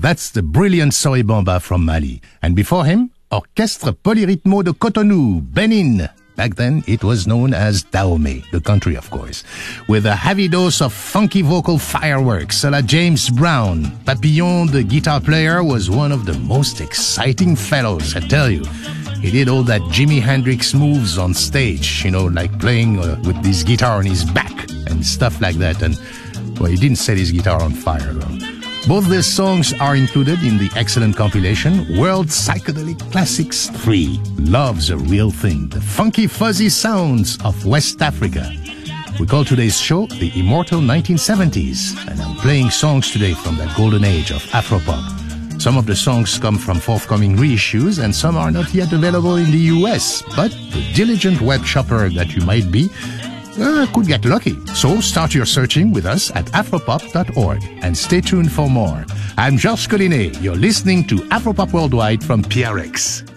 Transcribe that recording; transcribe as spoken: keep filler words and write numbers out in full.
that's the brilliant Soy Bamba from Mali. And before him, Orchestre Polyrythmo de Cotonou, Benin. Back then, it was known as Dahomey, the country, of course, with a heavy dose of funky vocal fireworks a la James Brown. Papillon, the guitar player, was one of the most exciting fellows, I tell you. He did all that Jimi Hendrix moves on stage, you know, like playing uh, with this guitar on his back and stuff like that. And, well, he didn't set his guitar on fire, though. Both these songs are included in the excellent compilation World Psychedelic Classics three. Love's a Real Thing, the funky fuzzy sounds of West Africa. We call today's show the Immortal nineteen seventies, and I'm playing songs today from that golden age of Afropop. Some of the songs come from forthcoming reissues, and some are not yet available in the U S, but the diligent web shopper that you might be Uh, could get lucky. So start your searching with us at afropop dot org and stay tuned for more. I'm Georges Collinet. You're listening to Afropop Worldwide from P R X.